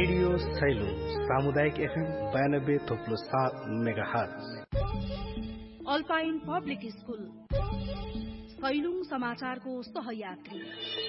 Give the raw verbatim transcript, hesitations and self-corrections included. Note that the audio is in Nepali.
रेडियो सैलो सामुदायिक एफएम बयानब्बे थोप्लो सात mega hertz. Alpine public school Sailung समाचारको सहयात्री।